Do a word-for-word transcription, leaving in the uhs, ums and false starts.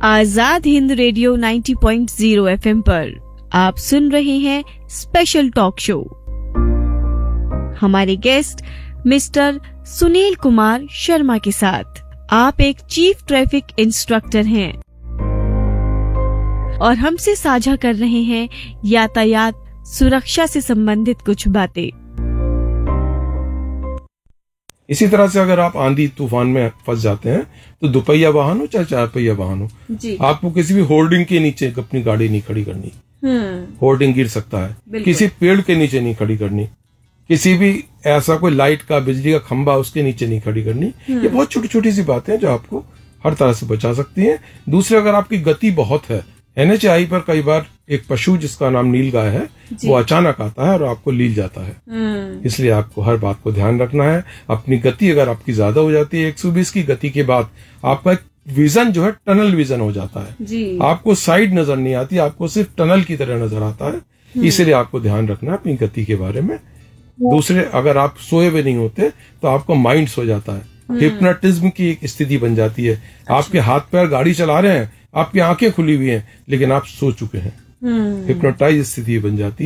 Azad Hind radio नब्बे point शून्य FM पर आप सुन रहे हैं स्पेशल टॉक शो। हमारे गेस्ट मिस्टर सुनील कुमार शर्मा के साथ। आप एक चीफ ट्रैफिक इंस्ट्रक्टर हैं और हमसे साझा कर रहे हैं यातायात सुरक्षा से संबंधित कुछ बातें। इसी तरह से अगर आप आंधी तूफान में फंस जाते हैं तो दुपहिया वाहन हो चाहे चार पहिया वाहन हो, आपको किसी भी होर्डिंग के नीचे अपनी गाड़ी नहीं खड़ी करनी। होर्डिंग गिर सकता है। किसी पेड़ के नीचे नहीं खड़ी करनी। किसी भी ऐसा कोई लाइट का बिजली का खंभा उसके नीचे नहीं खड़ी करनी। ये बहुत छोटी छोटी सी बातें हैं जो आपको हर तरह से बचा सकती हैं। दूसरे, अगर आपकी गति बहुत है, एनएचआई पर कई बार एक पशु जिसका नाम नीलगाय है वो अचानक आता है और आपको लील जाता है। इसलिए आपको हर बात को ध्यान रखना है। अपनी गति अगर आपकी ज्यादा हो जाती है एक सौ बीस की गति के बाद, आपका विजन जो है टनल विजन हो जाता है। आपको साइड नजर नहीं आती, आपको सिर्फ टनल की तरह नजर आता है। इसलिए आपको ध्यान रखना है अपनी गति के बारे में। दूसरे, अगर आप सोए हुए नहीं होते तो आपको माइंड सो जाता है। हिप्नोटिज्म की एक स्थिति बन जाती है। आपके हाथ पैर गाड़ी चला रहे हैं, आपकी आंखें खुली हुई हैं, लेकिन आप सो चुके हैं। हिप्नोटाइज स्थिति बन जाती है।